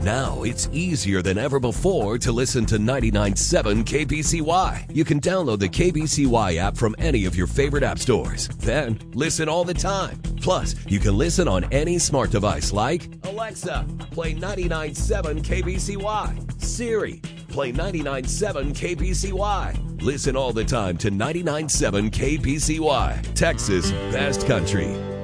Now it's easier than ever before to listen to 99.7 KBCY. You can download the KBCY app from any of your favorite app stores. Then listen all the time. Plus, you can listen on any smart device like Alexa, play 99.7 KBCY. Siri, play 99.7 KBCY. Listen all the time to 99.7 KBCY, Texas Best Country.